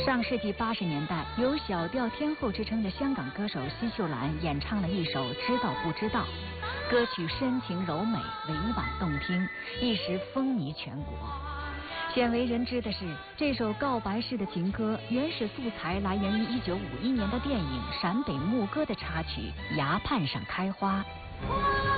上世纪80年代，有小调天后之称的香港歌手奚秀兰演唱了一首《知道不知道》，歌曲深情柔美，委婉动听，一时风靡全国。鲜为人知的是，这首告白式的情歌原始素材来源于1951年的电影《陕北牧歌》的插曲《崖畔上开花》。